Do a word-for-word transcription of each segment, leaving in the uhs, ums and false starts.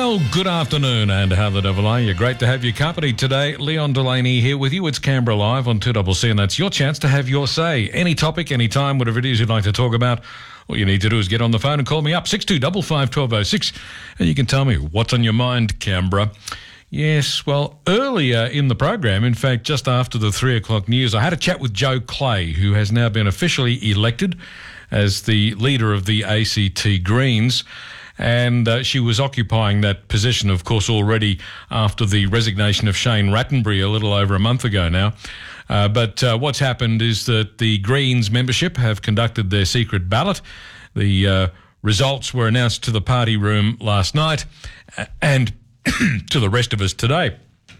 Well, good afternoon and how the devil are you? Great to have your company today. Leon Delaney here with you. It's Canberra Live on two C C and that's your chance to have your say. Any topic, any time, whatever it is you'd like to talk about, all you need to do is get on the phone and call me up, six two five five, one two zero six, and you can tell me what's on your mind, Canberra. Yes, well, earlier in the program, in fact, just after the three o'clock news, I had a chat with Jo Clay, who has now been officially elected as the leader of the A C T Greens. And uh, she was occupying that position, of course, already after the resignation of Shane Rattenbury a little over a month ago now. Uh, but uh, what's happened is that the Greens membership have conducted their secret ballot. The uh, results were announced to the party room last night and to the rest of us today.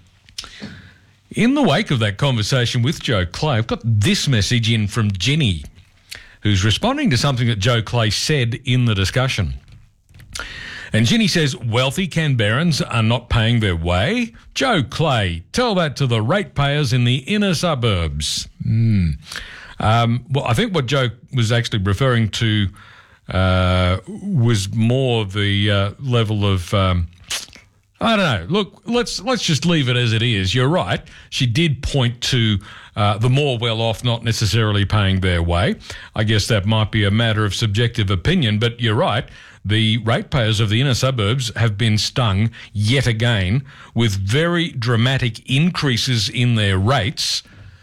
In the wake of that conversation with Jo Clay, I've got this message in from Ginny, who's responding to something that Jo Clay said in the discussion. And Ginny says, wealthy Canberrans are not paying their way. Jo Clay, tell that to the ratepayers in the inner suburbs. Mm. Um, well, I think what Jo was actually referring to uh, was more the uh, level of... Um, I don't know. Look, let's let's just leave it as it is. You're right. She did point to uh, the more well-off not necessarily paying their way. I guess that might be a matter of subjective opinion, but you're right. The ratepayers of the inner suburbs have been stung yet again with very dramatic increases in their rates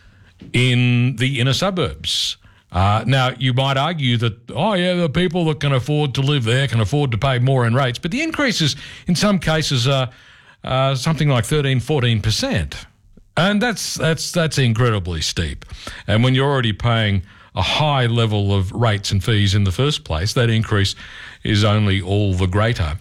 in the inner suburbs. Uh, now, you might argue that, oh, yeah, the people that can afford to live there can afford to pay more in rates, but the increases in some cases are uh, something like thirteen, fourteen percent. And that's, that's, that's incredibly steep. And when you're already paying a high level of rates and fees in the first place, that increase is only all the greater.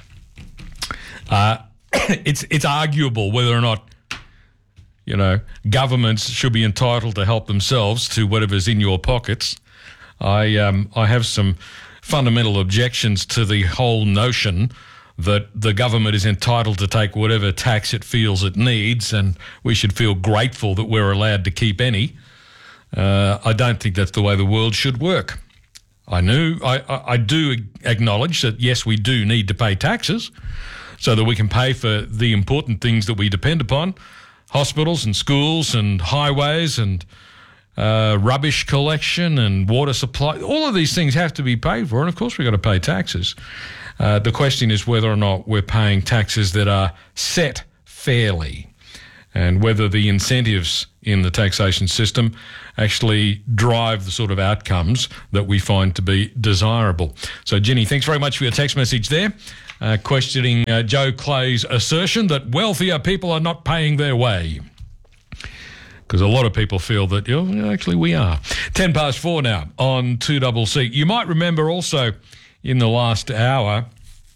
Uh, it's, it's arguable whether or not, you know, governments should be entitled to help themselves to whatever's in your pockets. I um, I have some fundamental objections to the whole notion that the government is entitled to take whatever tax it feels it needs, and we should feel grateful that we're allowed to keep any. Uh, I don't think that's the way the world should work. I knew I, I, I do acknowledge that, yes, we do need to pay taxes so that we can pay for the important things that we depend upon. Hospitals and schools and highways and uh, rubbish collection and water supply. All of these things have to be paid for, and of course we've got to pay taxes. Uh, the question is whether or not we're paying taxes that are set fairly and whether the incentives in the taxation system actually drive the sort of outcomes that we find to be desirable. So, Ginny, thanks very much for your text message there. Uh, questioning uh, Jo Clay's assertion that wealthier people are not paying their way. Because a lot of people feel that, you know, actually we are. Ten past four now on two C C. You might remember also in the last hour,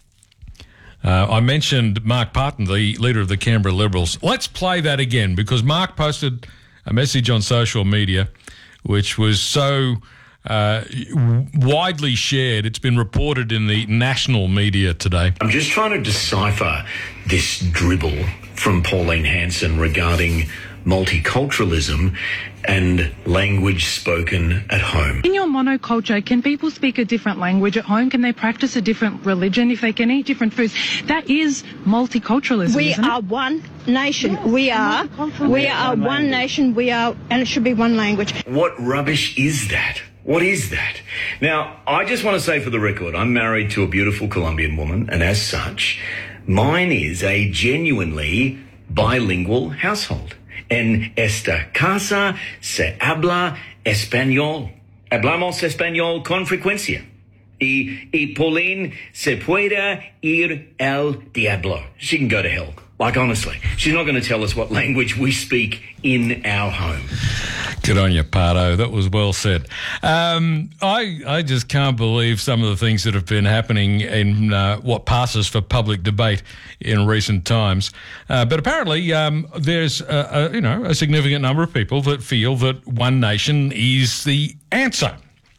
uh, I mentioned Mark Parton, the leader of the Canberra Liberals. Let's play that again because Mark posted a message on social media which was so... Uh, widely shared. It's been reported in the national media today. I'm just trying to decipher this dribble from Pauline Hanson regarding multiculturalism and language spoken at home. In your monoculture, can people speak a different language at home? Can they practice a different religion if they can eat different foods? That is multiculturalism. We isn't are it? one nation. Yes, we are. We are one, one nation. We are, and it should be one language. What rubbish is that? What is that? Now, I just want to say for the record, I'm married to a beautiful Colombian woman, and as such, mine is a genuinely bilingual household. En esta casa se habla español. Hablamos español con frecuencia. Y, y Pauline se puede ir al diablo. She can go to hell. Like, honestly, she's not going to tell us what language we speak in our home. Good on you, Pardo. That was well said. Um, I I just can't believe some of the things that have been happening in uh, what passes for public debate in recent times. Uh, but apparently, um, there's a, a, you know a significant number of people that feel that one nation is the answer.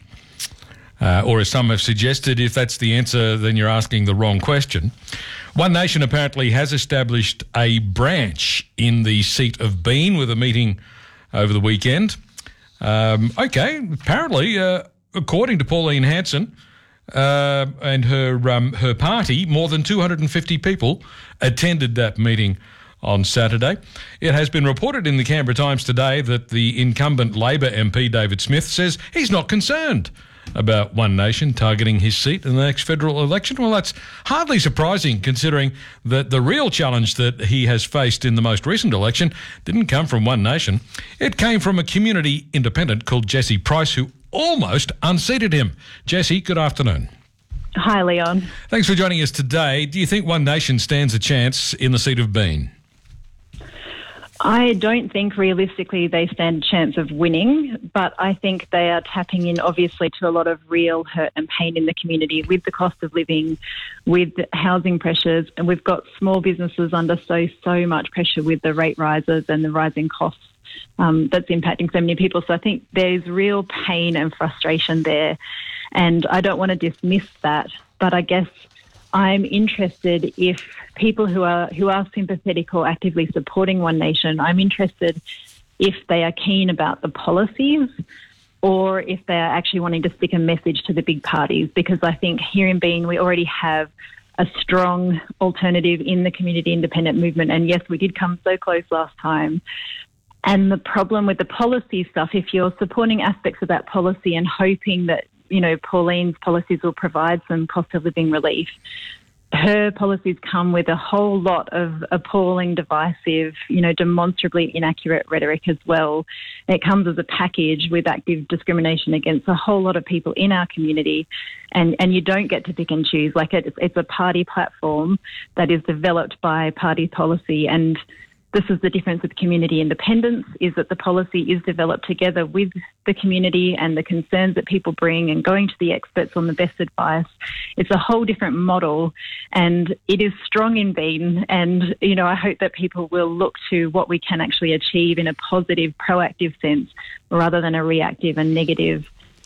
Uh, or as some have suggested, if that's the answer, then you're asking the wrong question. One Nation apparently has established a branch in the seat of Bean with a meeting over the weekend. Um, okay, apparently, uh, according to Pauline Hanson, uh, and her um, her party. More than two hundred fifty people attended that meeting on Saturday. It has been reported in the Canberra Times today that the incumbent Labor M P David Smith says he's not concerned about One Nation targeting his seat in the next federal election. Well, that's hardly surprising considering that the real challenge that he has faced in the most recent election didn't come from One Nation. It came from a community independent called Jesse Price, who almost unseated him. Jesse, good afternoon. Hi, Leon. Thanks for joining us today. Do you think One Nation stands a chance in the seat of Bean? I don't think realistically they stand a chance of winning, but I think they are tapping in obviously to a lot of real hurt and pain in the community with the cost of living, with housing pressures, and we've got small businesses under so, so much pressure with the rate rises and the rising costs um, that's impacting so many people. So I think there's real pain and frustration there, and I don't want to dismiss that, but I guess I'm interested if people who are who are sympathetic or actively supporting One Nation, I'm interested if they are keen about the policies or if they are actually wanting to stick a message to the big parties, because I think here in Bean we already have a strong alternative in the community independent movement. And yes, we did come so close last time. And the problem with the policy stuff, if you're supporting aspects of that policy and hoping that, you know, Pauline's policies will provide some cost of living relief, her policies come with a whole lot of appalling, divisive, you know, demonstrably inaccurate rhetoric as well. It comes as a package with active discrimination against a whole lot of people in our community, and, and you don't get to pick and choose. Like, it's, it's a party platform that is developed by party policy, and this is the difference with community independence, is that the policy is developed together with the community and the concerns that people bring and going to the experts on the best advice. It's a whole different model, and it is strong in Bean. And, you know, I hope that people will look to what we can actually achieve in a positive, proactive sense rather than a reactive and negative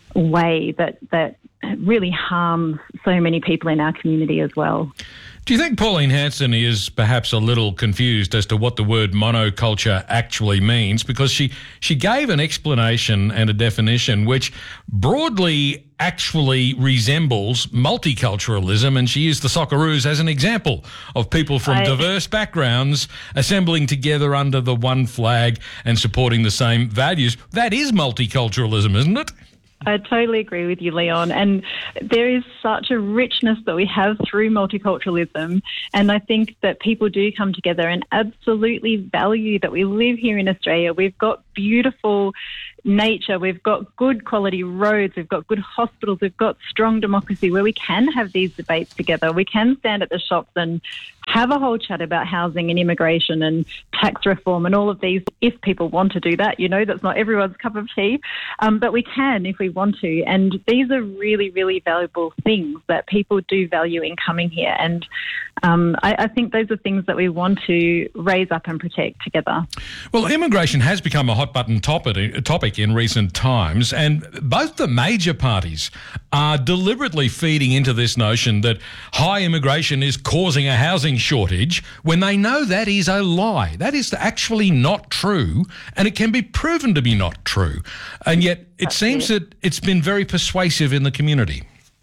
way that, that really harms so many people in our community as well. Do you think Pauline Hanson is perhaps a little confused as to what the word monoculture actually means? Because she, she gave an explanation and a definition which broadly actually resembles multiculturalism, and she used the Socceroos as an example of people from I... diverse backgrounds assembling together under the one flag and supporting the same values. That is multiculturalism, isn't it? I totally agree with you, Leon. And there is such a richness that we have through multiculturalism. And I think that people do come together and absolutely value that we live here in Australia. We've got beautiful nature, we've got good quality roads, we've got good hospitals, we've got strong democracy where we can have these debates together. We can stand at the shops and have a whole chat about housing and immigration and tax reform and all of these, if people want to do that. You know, that's not everyone's cup of tea, um, but we can if we want to. And these are really, really valuable things that people do value in coming here. And um, I, I think those are things that we want to raise up and protect together. Well, immigration has become a hot button topic, topic in recent times, and both the major parties are deliberately feeding into this notion that high immigration is causing a housing shortage when they know that is a lie. That is actually not true, and it can be proven to be not true. And yet it That's seems it. that it's been very persuasive in the community.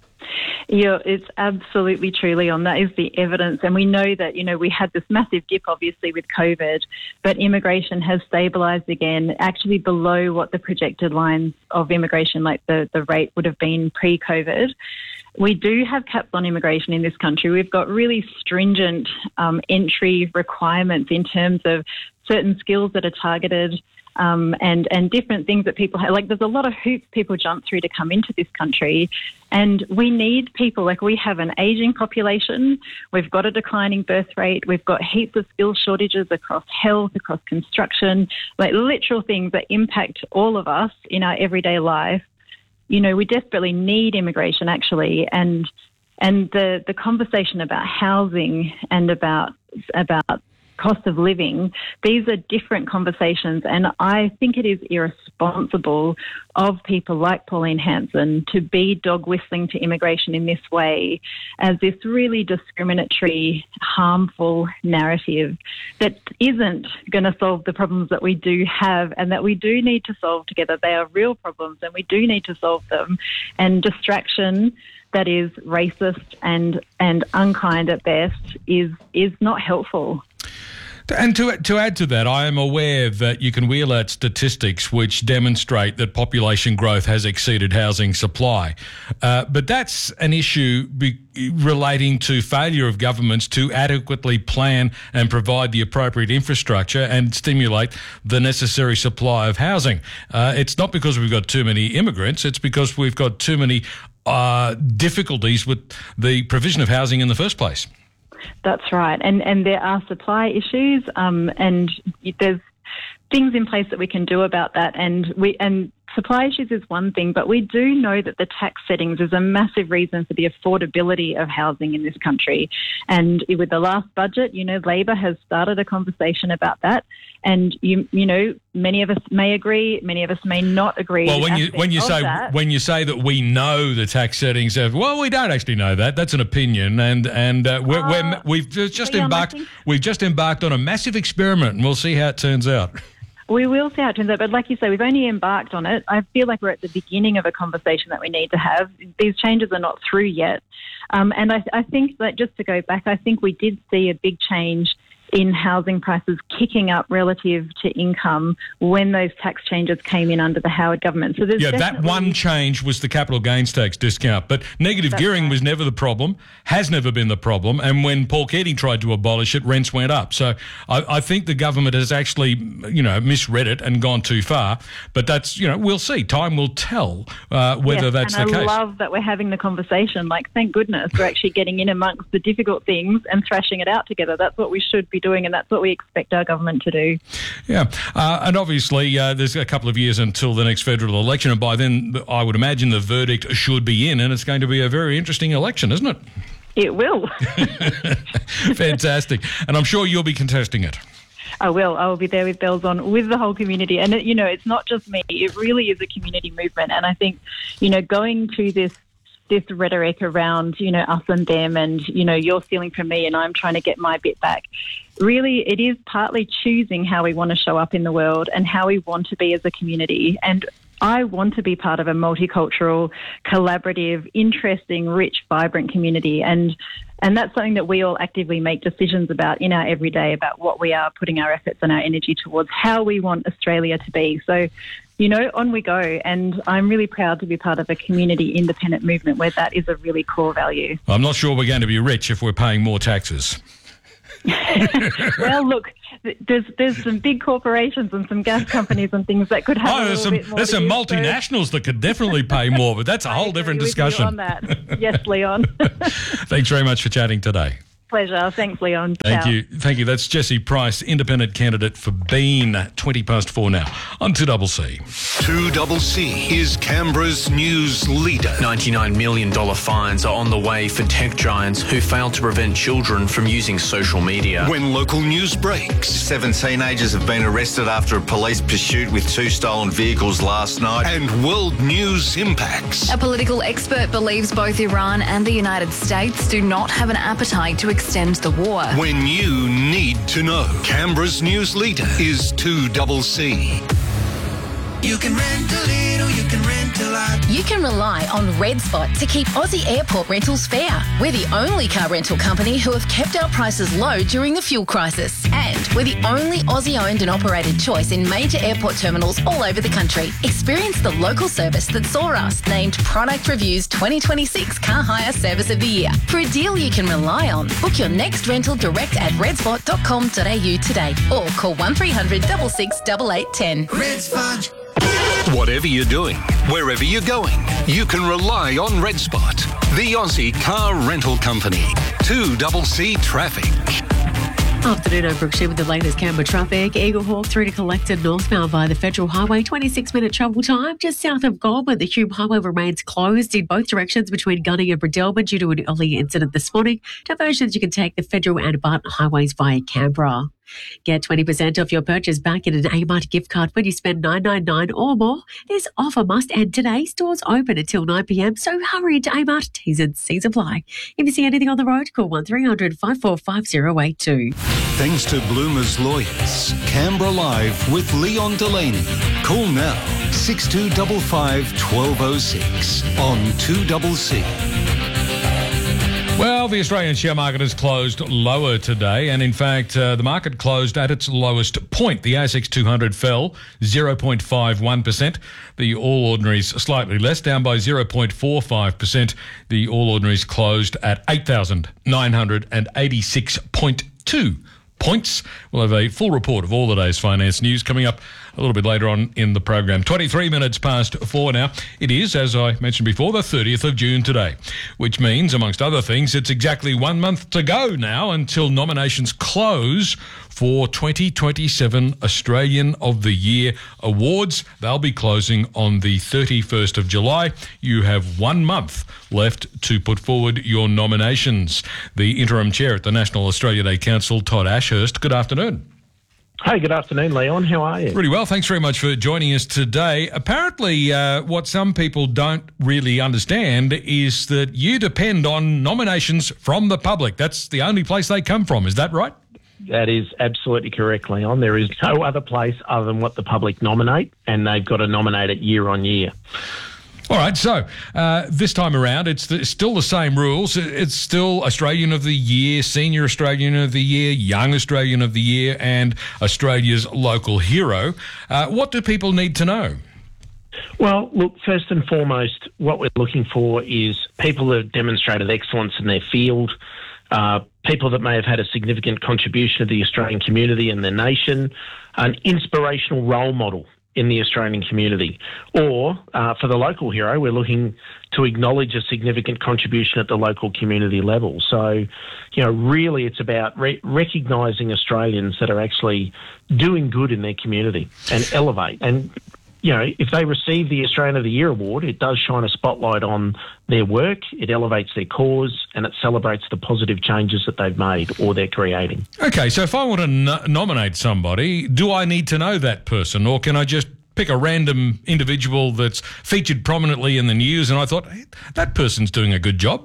Yeah, it's absolutely true, Leon. That is the evidence. And we know that, you know, we had this massive dip, obviously, with COVID, but immigration has stabilised again, actually below what the projected lines of immigration, like the, the rate would have been pre-COVID. We do have caps on immigration in this country. We've got really stringent um, entry requirements in terms of certain skills that are targeted, Um, and, and different things that people have. Like, there's a lot of hoops people jump through to come into this country, and we need people. Like, we have an ageing population, we've got a declining birth rate, we've got heaps of skill shortages across health, across construction, like literal things that impact all of us in our everyday life. You know, we desperately need immigration, actually, and and the, the conversation about housing and about about cost of living, these are different conversations, and I think it is irresponsible of people like Pauline Hanson to be dog whistling to immigration in this way, as this really discriminatory, harmful narrative that isn't going to solve the problems that we do have and that we do need to solve together. They are real problems and we do need to solve them, and distraction that is racist and and unkind at best is is not helpful. And to to add to that, I am aware that you can wheel out statistics which demonstrate that population growth has exceeded housing supply. Uh, but that's an issue be, relating to failure of governments to adequately plan and provide the appropriate infrastructure and stimulate the necessary supply of housing. Uh, it's not because we've got too many immigrants, it's because we've got too many uh, difficulties with the provision of housing in the first place. That's right. And and there are supply issues, um, and there's things in place that we can do about that. And we and supply issues is one thing, but we do know that the tax settings is a massive reason for the affordability of housing in this country. And with the last budget, you know, Labor has started a conversation about that. And you you know, many of us may agree, many of us may not agree. Well, when you when you say that. when you say that we know the tax settings have, well, we don't actually know that. That's an opinion, and and uh, we're, uh, we're, we've just Leon, embarked we've just embarked on a massive experiment, and we'll see how it turns out. We will see how it turns out, but like you say, we've only embarked on it. I feel like we're at the beginning of a conversation that we need to have. These changes are not through yet. Um, and I, I think that just to go back, I think we did see a big change in housing prices kicking up relative to income when those tax changes came in under the Howard government. So there's yeah, that one change was the capital gains tax discount, but negative That's gearing right. was never the problem, has never been the problem, and when Paul Keating tried to abolish it, rents went up. So I, I think the government has actually, you know, misread it and gone too far, but that's, you know, we'll see. Time will tell uh, whether yes, that's and the I case. I love that we're having the conversation. Like, thank goodness we're actually getting in amongst the difficult things and thrashing it out together. That's what we should be doing, and that's what we expect our government to do. Yeah, uh, and obviously uh, there's a couple of years until the next federal election, and by then I would imagine the verdict should be in, and it's going to be a very interesting election, isn't it? It will. Fantastic. And I'm sure you'll be contesting it. I will. I will be there with bells on with the whole community. And, it, you know, it's not just me. It really is a community movement. And I think, you know, going to this this rhetoric around, you know, us and them and, you know, you're stealing from me and I'm trying to get my bit back. Really, it is partly choosing how we want to show up in the world and how we want to be as a community. And I want to be part of a multicultural, collaborative, interesting, rich, vibrant community. And and that's something that we all actively make decisions about in our everyday, about what we are putting our efforts and our energy towards, how we want Australia to be. So, you know, on we go. And I'm really proud to be part of a community independent movement where that is a really core value. I'm not sure we're going to be rich if we're paying more taxes. Well, look, there's there's some big corporations and some gas companies and things that could have Oh, a there's little some bit more there's to some give, multinationals so that could definitely pay more, but that's a whole I different agree with you discussion. on that. Yes, Leon. Thanks very much for chatting today. Pleasure. Thanks, Leon. Thank Ciao. you. Thank you. That's Jessie Price, independent candidate for Bean, twenty past four now on two C C. two C C is Canberra's news leader. ninety-nine million dollars fines are on the way for tech giants who failed to prevent children from using social media. When local news breaks. Seven teenagers have been arrested after a police pursuit with two stolen vehicles last night. And world news impacts. A political expert believes both Iran and the United States do not have an appetite to extend the war. When you need to know. Canberra's news leader is two C C. You can rent a little, you can rent a lot. You can rely on RedSpot to keep Aussie airport rentals fair. We're the only car rental company who have kept our prices low during the fuel crisis. And we're the only Aussie-owned and operated choice in major airport terminals all over the country. Experience the local service that saw us named Product Review's twenty twenty-six Car Hire Service of the Year. For a deal you can rely on, book your next rental direct at redspot dot com dot a u today or call one three hundred six six eight eight one zero. RedSpot. Whatever you're doing, wherever you're going, you can rely on RedSpot, the Aussie car rental company. two C C traffic. Afternoon, I'm Brooke Shea with the latest Canberra traffic. Eagle Hawk through to Collected northbound via the Federal Highway, twenty-six minute travel time. Just south of Goulburn, the Hume Highway remains closed in both directions between Gunning and Bredelman due to an early incident this morning. Diversions, you can take the Federal and Barton Highways via Canberra. Get twenty percent off your purchase back in an Amart gift card when you spend nine dollars ninety-nine or more. This offer must end today. Stores open until nine p m, so hurry into Amart. T's and C's apply. If you see anything on the road, call one three hundred five four five zero eight two. Thanks to Bloomer's Lawyers. Canberra Live with Leon Delaney. Call now six two five five, one two oh six on two C C. Well, the Australian share market has closed lower today, and in fact, uh, the market closed at its lowest point. The A S X two hundred fell zero point five one percent. The All Ordinaries slightly less, down by zero point four five percent. The All Ordinaries closed at eight thousand nine hundred eighty-six point two points. We'll have a full report of all the day's finance news coming up a little bit later on in the program. twenty-three minutes past four now. It is, as I mentioned before, the thirtieth of June today, which means, amongst other things, it's exactly one month to go now until nominations close for twenty twenty-seven Australian of the Year awards. They'll be closing on the thirty-first of July. You have one month left to put forward your nominations. The interim chair at the National Australia Day Council, Todd Ashurst, good afternoon. Hey, good afternoon, Leon. How are you? Pretty well. Thanks very much for joining us today. Apparently, uh, what some people don't really understand is that you depend on nominations from the public. That's the only place they come from. Is that right? That is absolutely correct, Leon. There is no other place other than what the public nominate, and they've got to nominate it year on year. All right, so uh, this time around, it's, the, it's still the same rules. It's still Australian of the Year, Senior Australian of the Year, Young Australian of the Year, and Australia's Local Hero. Uh, what do people need to know? Well, look, first and foremost, what we're looking for is people that have demonstrated excellence in their field, uh, people that may have had a significant contribution to the Australian community and their nation, an inspirational role model in the Australian community. Or, uh, for the local hero, we're looking to acknowledge a significant contribution at the local community level. So, you know, really it's about re- recognising Australians that are actually doing good in their community and elevate. And, you know, if they receive the Australian of the Year award, it does shine a spotlight on their work, it elevates their cause, and it celebrates the positive changes that they've made or they're creating. Okay, so if I want to no- nominate somebody, do I need to know that person, or can I just pick a random individual that's featured prominently in the news and I thought, hey, that person's doing a good job?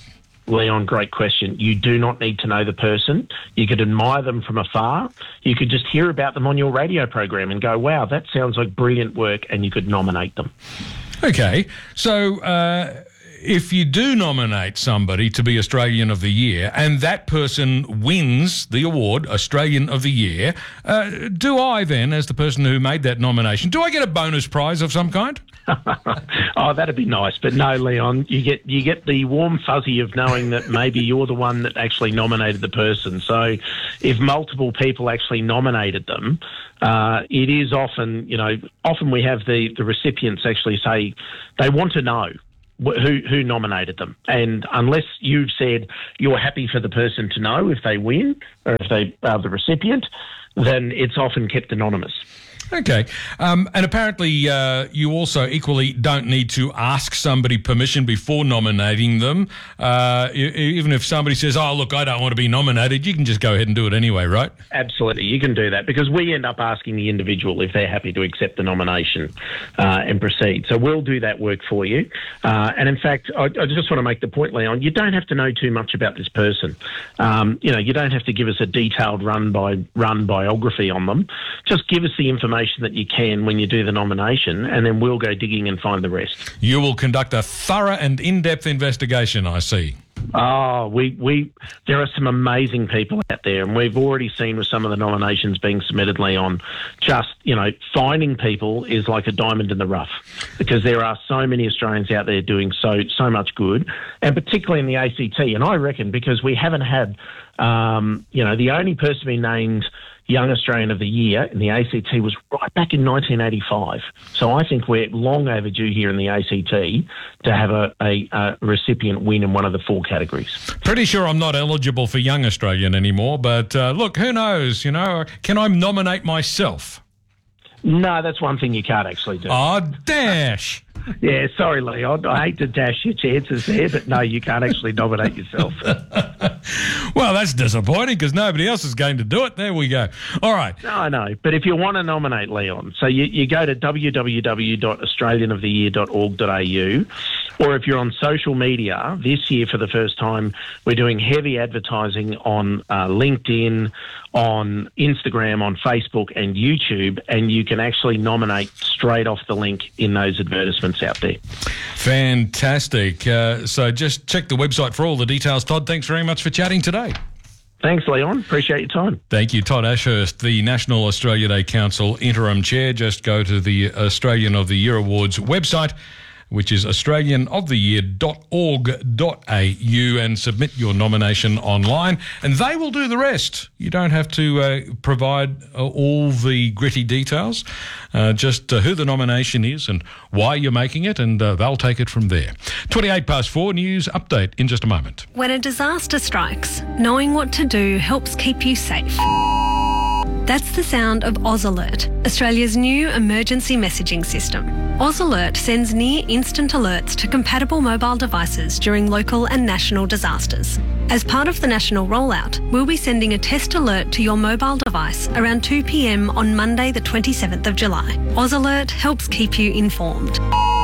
Leon, great question. You do not need to know the person. You could admire them from afar. You could just hear about them on your radio program and go, wow, that sounds like brilliant work, and you could nominate them. Okay, so uh, if you do nominate somebody to be Australian of the Year and that person wins the award, Australian of the Year, uh, do I then, as the person who made that nomination, do I get a bonus prize of some kind? Oh, that'd be nice. But no, Leon, you get you get the warm fuzzy of knowing that maybe you're the one that actually nominated the person. So if multiple people actually nominated them, uh, it is often, you know, often we have the, the recipients actually say they want to know who who nominated them. And unless you've said you're happy for the person to know if they win or if they are the recipient, then it's often kept anonymous. Okay. Um, and apparently uh, you also equally don't need to ask somebody permission before nominating them. Uh, even if somebody says, oh, look, I don't want to be nominated, you can just go ahead and do it anyway, right? Absolutely. You can do that because we end up asking the individual if they're happy to accept the nomination uh, and proceed. So we'll do that work for you. Uh, and in fact, I, I just want to make the point, Leon, you don't have to know too much about this person. Um, you know, you don't have to give us a detailed run by run biography on them. Just give us the information that you can when you do the nomination, and then we'll go digging and find the rest. You will conduct a thorough and in-depth investigation, I see. Oh, we, we there are some amazing people out there, and we've already seen with some of the nominations being submitted, Leon, just, you know, finding people is like a diamond in the rough because there are so many Australians out there doing so so much good, and particularly in the A C T. And I reckon because we haven't had, um, you know, the only person being named Young Australian of the Year in the A C T was right back in nineteen eighty-five. So I think we're long overdue here in the A C T to have a, a, a recipient win in one of the four categories. Pretty sure I'm not eligible for Young Australian anymore, but uh, look, who knows, you know, can I nominate myself? No, that's one thing you can't actually do. Oh, dash. Yeah, sorry, Leon. I hate to dash your chances there, but no, you can't actually nominate yourself. Well, that's disappointing because nobody else is going to do it. There we go. All right. No, I know. But if you want to nominate, Leon, so you, you go to w w w dot australian of the year dot org dot a u Or if you're on social media, this year for the first time, we're doing heavy advertising on uh, LinkedIn, on Instagram, on Facebook and YouTube, and you can actually nominate straight off the link in those advertisements out there. Fantastic. Uh, so just check the website for all the details. Todd, thanks very much for chatting today. Thanks, Leon. Appreciate your time. Thank you. Todd Ashurst, the National Australia Day Council Interim Chair. Just go to the Australian of the Year Awards website, which is australian of the year dot org dot a u, and submit your nomination online, and they will do the rest. You don't have to uh, provide uh, all the gritty details, uh, just uh, who the nomination is and why you're making it, and uh, they'll take it from there. twenty-eight past four, news update in just a moment. When a disaster strikes, knowing what to do helps keep you safe. That's the sound of AusAlert, Australia's new emergency messaging system. AusAlert sends near-instant alerts to compatible mobile devices during local and national disasters. As part of the national rollout, we'll be sending a test alert to your mobile device around two p m on Monday the twenty-seventh of July. AusAlert helps keep you informed.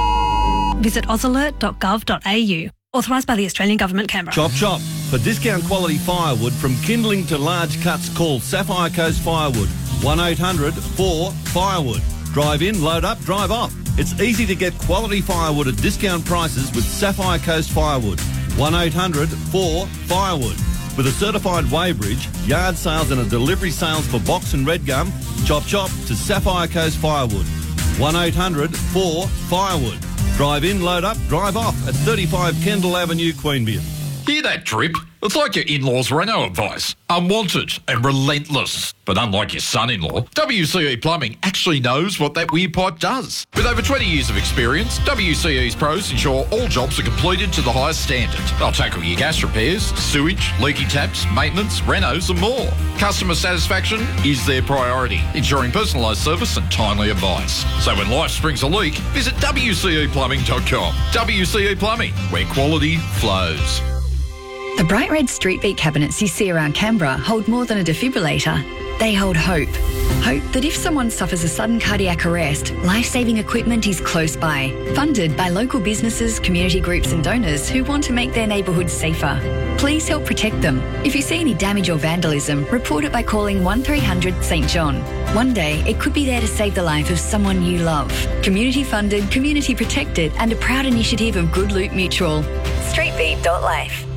Visit ausalert dot gov dot a u. Authorised by the Australian Government, Canberra. Chop chop. For discount quality firewood from kindling to large cuts, call Sapphire Coast Firewood. one eight hundred four firewood. Drive in, load up, drive off. It's easy to get quality firewood at discount prices with Sapphire Coast Firewood. one eight hundred four firewood. With a certified weighbridge, yard sales and a delivery sales for box and red gum, chop chop to Sapphire Coast Firewood. one eight hundred four firewood. Drive in, load up, drive off at thirty-five Kendall Avenue, Queanbeyan. Hear that drip? It's like your in-laws' reno advice. Unwanted and relentless. But unlike your son-in-law, W C E Plumbing actually knows what that weird pipe does. With over twenty years of experience, W C E's pros ensure all jobs are completed to the highest standard. They'll tackle your gas repairs, sewage, leaky taps, maintenance, renos and more. Customer satisfaction is their priority, ensuring personalised service and timely advice. So when life springs a leak, visit w c e plumbing dot com. W C E Plumbing, where quality flows. The bright red street beat cabinets you see around Canberra hold more than a defibrillator. They hold hope. Hope that if someone suffers a sudden cardiac arrest, life-saving equipment is close by. Funded by local businesses, community groups and donors who want to make their neighbourhoods safer. Please help protect them. If you see any damage or vandalism, report it by calling one three hundred St John. One day, it could be there to save the life of someone you love. Community funded, community protected and a proud initiative of Good Loot Mutual. street beat dot life.